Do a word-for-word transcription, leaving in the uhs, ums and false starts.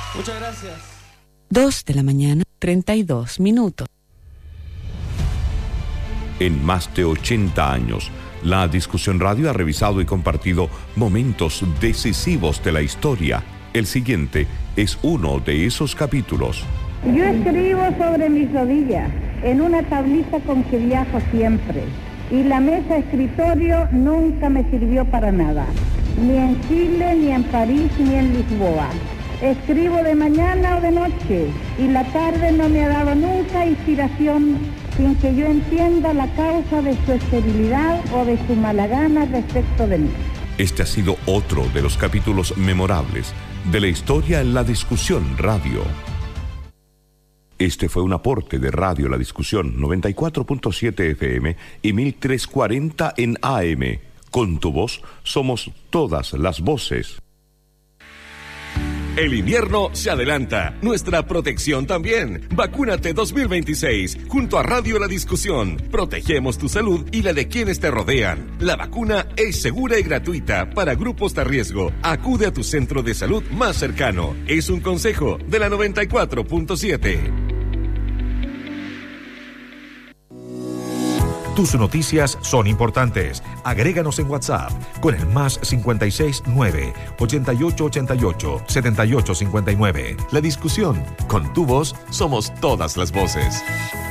Muchas gracias. Dos de la mañana, treinta y dos minutos. En más de ochenta años, la Discusión Radio ha revisado y compartido momentos decisivos de la historia. El siguiente es uno de esos capítulos. Yo escribo sobre mis rodillas, en una tablita con que viajo siempre. Y la mesa escritorio nunca me sirvió para nada. Ni en Chile, ni en París, ni en Lisboa. Escribo de mañana o de noche. Y la tarde no me ha dado nunca inspiración sin que yo entienda la causa de su esterilidad o de su mala gana respecto de mí. Este ha sido otro de los capítulos memorables de la historia en la Discusión Radio. Este fue un aporte de Radio La Discusión noventa y cuatro punto siete F M y mil trescientos cuarenta en A M. Con tu voz somos todas las voces. El invierno se adelanta, nuestra protección también. Vacúnate dos mil veintiséis, junto a Radio La Discusión. Protegemos tu salud y la de quienes te rodean. La vacuna es segura y gratuita para grupos de riesgo. Acude a tu centro de salud más cercano. Es un consejo de la noventa y cuatro punto siete. Tus noticias son importantes. Agréganos en WhatsApp con el más cincuenta y seis nueve, ochenta y ocho ochenta y ocho, setenta y ocho cincuenta y nueve. La Discusión. Con tu voz somos todas las voces.